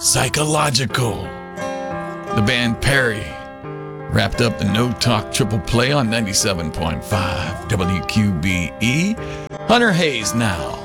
Psychological. The band Perry wrapped up the No Talk Triple Play on 97.5 WQBE. Hunter Hayes now.